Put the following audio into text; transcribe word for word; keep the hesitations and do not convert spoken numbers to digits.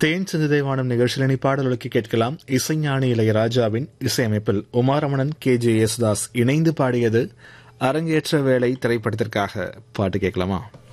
தேன் சிந்துதை வானம் நிகழ்ச்சியில் இனி பாடலுக்கு கேட்கலாம். இசைஞானி இளையராஜாவின் இசையமைப்பில் உமாரமணன், கே ஜே யேசுதாஸ் இணைந்து பாடியது அரங்கேற்ற வேளை திரைப்படத்திற்காக. பாட்டு கேட்கலாமா?